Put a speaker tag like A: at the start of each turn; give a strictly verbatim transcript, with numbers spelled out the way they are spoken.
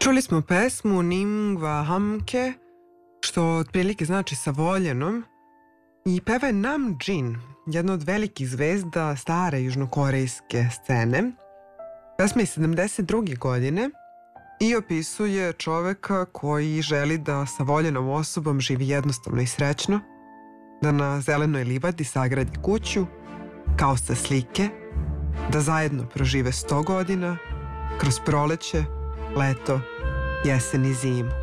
A: Čuli smo pesmu Ningva Hamke, što otprilike znači sa voljenom, i peva je Nam Jin, jedna od velikih zvezda stare južnokorejske scene. Pesma je sedamdeset druge godine i opisuje čoveka koji želi da sa voljenom osobom živi jednostavno i srećno, da na zelenoj livadi sagradi kuću, kao sa slike, da zajedno prožive sto godina, kroz proleće, leto, jesen i zimu.